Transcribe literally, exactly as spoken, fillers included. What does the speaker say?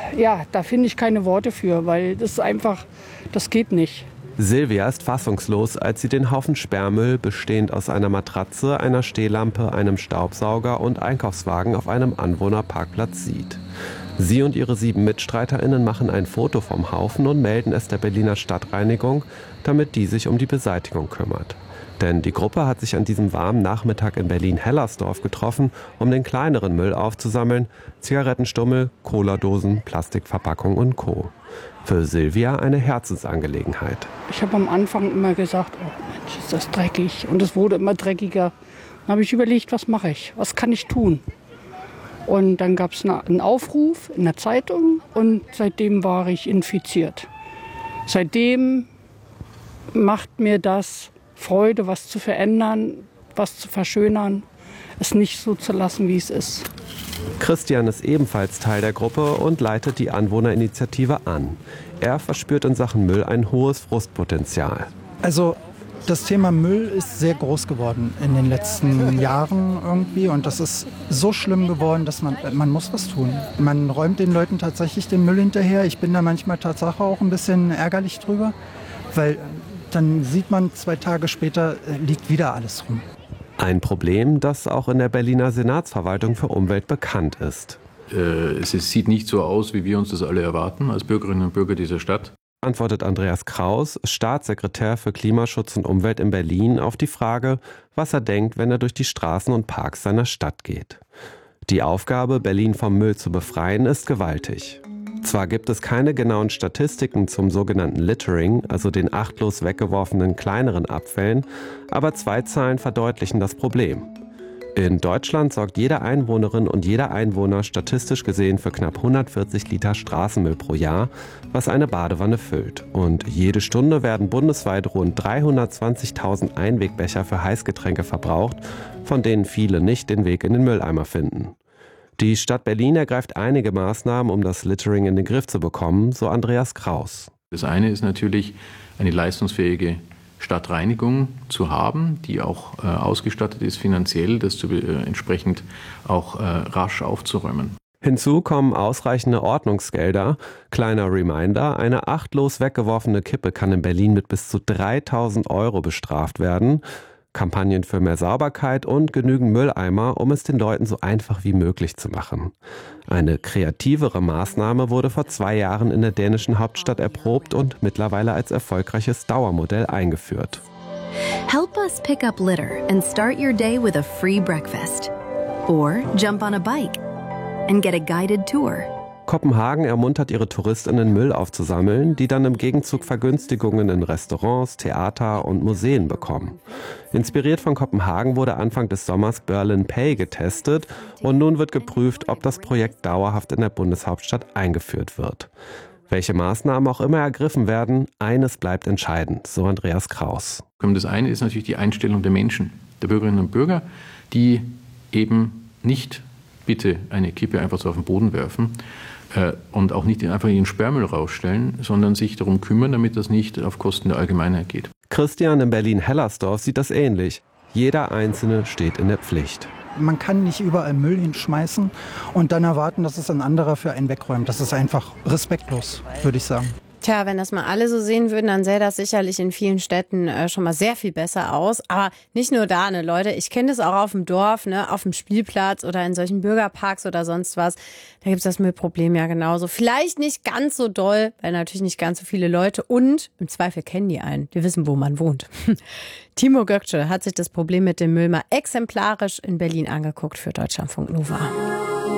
ja, da finde ich keine Worte für, weil das ist einfach, das geht nicht. Silvia ist fassungslos, als sie den Haufen Sperrmüll, bestehend aus einer Matratze, einer Stehlampe, einem Staubsauger und Einkaufswagen auf einem Anwohnerparkplatz sieht. Sie und ihre sieben MitstreiterInnen machen ein Foto vom Haufen und melden es der Berliner Stadtreinigung, damit die sich um die Beseitigung kümmert. Denn die Gruppe hat sich an diesem warmen Nachmittag in Berlin-Hellersdorf getroffen, um den kleineren Müll aufzusammeln: Zigarettenstummel, Cola-Dosen, Plastikverpackung und Co. Für Silvia eine Herzensangelegenheit. Ich habe am Anfang immer gesagt, oh Mensch, ist das dreckig. Und es wurde immer dreckiger. Dann habe ich überlegt, was mache ich? Was kann ich tun? Und dann gab es einen Aufruf in der Zeitung und seitdem war ich infiziert. Seitdem macht mir das Freude, was zu verändern, was zu verschönern, es nicht so zu lassen, wie es ist. Christian ist ebenfalls Teil der Gruppe und leitet die Anwohnerinitiative an. Er verspürt in Sachen Müll ein hohes Frustpotenzial. Also das Thema Müll ist sehr groß geworden in den letzten Jahren irgendwie und das ist so schlimm geworden, dass man, man muss was tun. Man räumt den Leuten tatsächlich den Müll hinterher. Ich bin da manchmal Tatsache auch ein bisschen ärgerlich drüber, weil dann sieht man, zwei Tage später liegt wieder alles rum. Ein Problem, das auch in der Berliner Senatsverwaltung für Umwelt bekannt ist. Äh, es sieht nicht so aus, wie wir uns das alle erwarten als Bürgerinnen und Bürger dieser Stadt, antwortet Andreas Kraus, Staatssekretär für Klimaschutz und Umwelt in Berlin, auf die Frage, was er denkt, wenn er durch die Straßen und Parks seiner Stadt geht. Die Aufgabe, Berlin vom Müll zu befreien, ist gewaltig. Zwar gibt es keine genauen Statistiken zum sogenannten Littering, also den achtlos weggeworfenen kleineren Abfällen, aber zwei Zahlen verdeutlichen das Problem. In Deutschland sorgt jede Einwohnerin und jeder Einwohner statistisch gesehen für knapp hundertvierzig Liter Straßenmüll pro Jahr, was eine Badewanne füllt. Und jede Stunde werden bundesweit rund dreihundertzwanzigtausend Einwegbecher für Heißgetränke verbraucht, von denen viele nicht den Weg in den Mülleimer finden. Die Stadt Berlin ergreift einige Maßnahmen, um das Littering in den Griff zu bekommen, so Andreas Kraus. Das eine ist natürlich, eine leistungsfähige Stadtreinigung zu haben, die auch äh, ausgestattet ist finanziell, das zu, äh, entsprechend auch äh, rasch aufzuräumen. Hinzu kommen ausreichende Ordnungsgelder. Kleiner Reminder, eine achtlos weggeworfene Kippe kann in Berlin mit bis zu dreitausend Euro bestraft werden. Kampagnen für mehr Sauberkeit und genügend Mülleimer, um es den Leuten so einfach wie möglich zu machen. Eine kreativere Maßnahme wurde vor zwei Jahren in der dänischen Hauptstadt erprobt und mittlerweile als erfolgreiches Dauermodell eingeführt. Help us pick up litter and start your day with a free breakfast. Or jump on a bike and get a guided tour. Kopenhagen ermuntert ihre TouristInnen, Müll aufzusammeln, die dann im Gegenzug Vergünstigungen in Restaurants, Theater und Museen bekommen. Inspiriert von Kopenhagen wurde Anfang des Sommers Berlin Pay getestet und nun wird geprüft, ob das Projekt dauerhaft in der Bundeshauptstadt eingeführt wird. Welche Maßnahmen auch immer ergriffen werden, eines bleibt entscheidend, so Andreas Kraus. Das eine ist natürlich die Einstellung der Menschen, der Bürgerinnen und Bürger, die eben nicht bitte eine Kippe einfach so auf den Boden werfen, und auch nicht einfach ihren Sperrmüll rausstellen, sondern sich darum kümmern, damit das nicht auf Kosten der Allgemeinheit geht. Christian in Berlin-Hellersdorf sieht das ähnlich. Jeder Einzelne steht in der Pflicht. Man kann nicht überall Müll hinschmeißen und dann erwarten, dass es ein anderer für einen wegräumt. Das ist einfach respektlos, würde ich sagen. Tja, wenn das mal alle so sehen würden, dann sähe das sicherlich in vielen Städten äh, schon mal sehr viel besser aus. Aber nicht nur da, ne, Leute. Ich kenne das auch auf dem Dorf, ne, auf dem Spielplatz oder in solchen Bürgerparks oder sonst was. Da gibt es das Müllproblem ja genauso. Vielleicht nicht ganz so doll, weil natürlich nicht ganz so viele Leute und im Zweifel kennen die einen. Die wissen, wo man wohnt. Timo Gökçe hat sich das Problem mit dem Müll mal exemplarisch in Berlin angeguckt für Deutschlandfunk Nova.